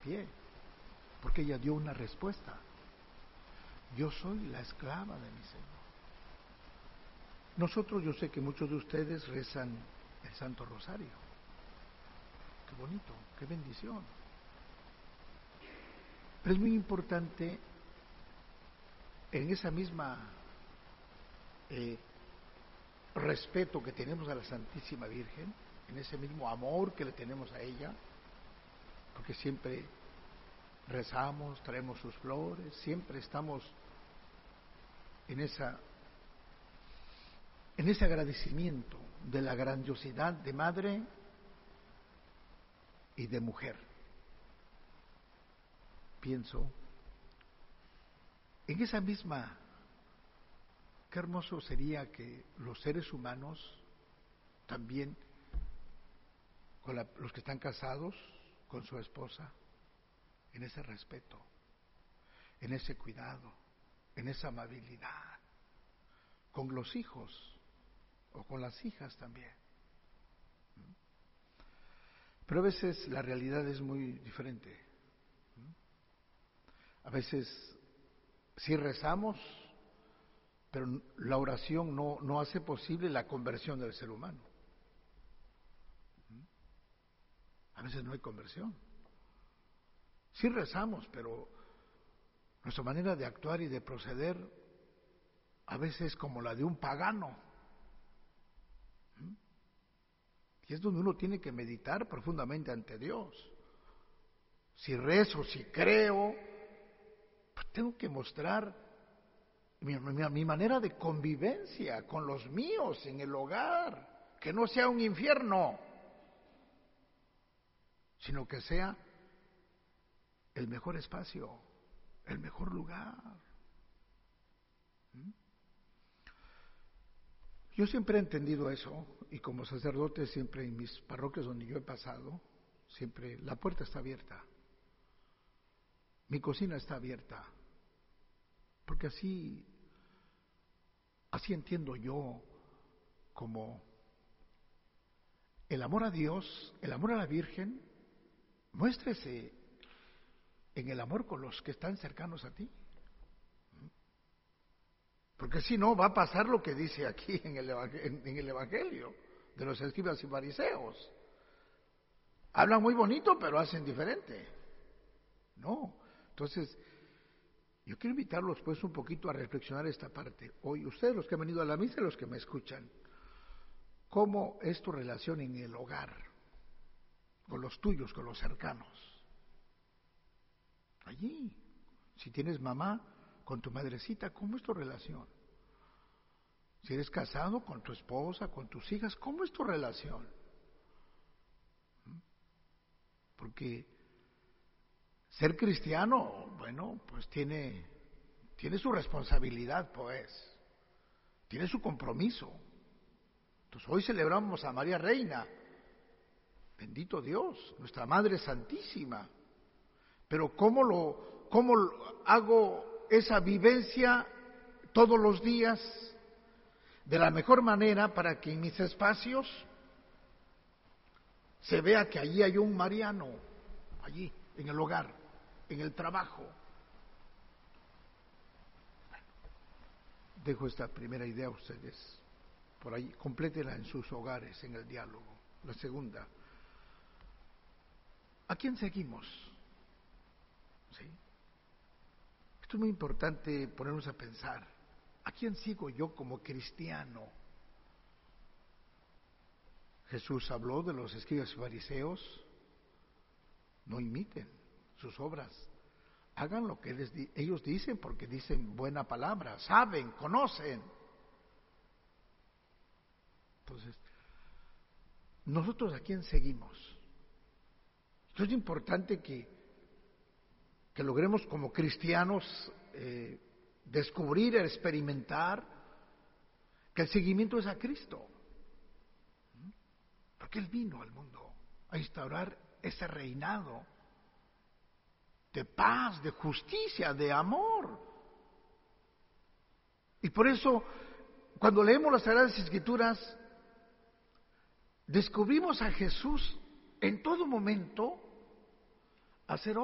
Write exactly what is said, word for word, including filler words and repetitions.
pie, porque ella dio una respuesta: yo soy la esclava de mi Señor. Nosotros, yo sé que muchos de ustedes rezan el Santo Rosario. Qué bonito, qué bendición. Pero es muy importante en esa misma eh, respeto que tenemos a la Santísima Virgen, en ese mismo amor que le tenemos a ella, porque siempre rezamos, traemos sus flores, siempre estamos en esa en ese agradecimiento de la grandiosidad de madre y de mujer. Pienso en esa misma, qué hermoso sería que los seres humanos también, con la, los que están casados con su esposa, en ese respeto, en ese cuidado, en esa amabilidad, con los hijos o con las hijas también. Pero a veces la realidad es muy diferente. A veces sí rezamos, pero la oración no, no hace posible la conversión del ser humano. A veces no hay conversión. Sí rezamos, pero nuestra manera de actuar y de proceder a veces es como la de un pagano. Y es donde uno tiene que meditar profundamente ante Dios. Si rezo, si creo, pues tengo que mostrar mi, mi, mi manera de convivencia con los míos en el hogar, que no sea un infierno, sino que sea el mejor espacio, el mejor lugar. ¿Mm? Yo siempre he entendido eso, y como sacerdote siempre en mis parroquias donde yo he pasado, siempre la puerta está abierta, mi cocina está abierta, porque así, así entiendo yo como el amor a Dios, el amor a la Virgen, muéstrese en el amor con los que están cercanos a ti. Porque si no, va a pasar lo que dice aquí en el, en el Evangelio de los escribas y fariseos. Hablan muy bonito, pero hacen diferente. No. Entonces, yo quiero invitarlos pues un poquito a reflexionar esta parte. Hoy, ustedes los que han venido a la misa y los que me escuchan, ¿cómo es tu relación en el hogar? Con los tuyos, con los cercanos. Allí. Si tienes mamá, con tu madrecita, ¿cómo es tu relación? Si eres casado, con tu esposa, con tus hijas, ¿cómo es tu relación? Porque ser cristiano, bueno, pues tiene, tiene su responsabilidad, pues, tiene su compromiso. Entonces hoy celebramos a María Reina, bendito Dios, nuestra Madre Santísima. Pero ¿cómo lo, cómo hago esa vivencia todos los días de la mejor manera para que en mis espacios se vea que allí hay un mariano, allí, en el hogar, en el trabajo? Bueno, dejo esta primera idea a ustedes, por ahí, complétela en sus hogares, en el diálogo. La segunda, ¿a quién seguimos? ¿Sí? Esto es muy importante ponernos a pensar. ¿A quién sigo yo como cristiano? Jesús habló de los escribas y fariseos. No imiten sus obras. Hagan lo que les di- ellos dicen, porque dicen buena palabra, saben, conocen. Entonces, ¿nosotros a quién seguimos? Esto es importante que, que logremos como cristianos eh, descubrir, experimentar que el seguimiento es a Cristo. Porque Él vino al mundo a instaurar ese reinado de paz, de justicia, de amor. Y por eso, cuando leemos las Sagradas Escrituras, descubrimos a Jesús en todo momento hacer